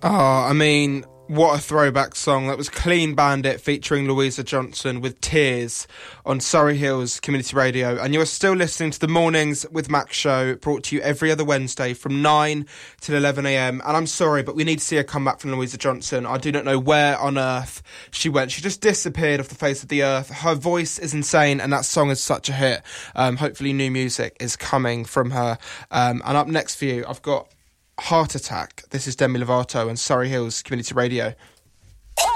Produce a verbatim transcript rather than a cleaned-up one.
Oh, I mean, what a throwback song. That was Clean Bandit featuring Louisa Johnson with Tears on Surrey Hills Community Radio. And you're still listening to The Mornings with Max show, brought to you every other Wednesday from nine till eleven a.m. And I'm sorry, but we need to see a comeback from Louisa Johnson. I do not know where on earth she went. She just disappeared off the face of the earth. Her voice is insane, and that song is such a hit. Um, hopefully new music is coming from her. Um, and up next for you, I've got Heart Attack. This is Demi Lovato and Surrey Hills Community Radio.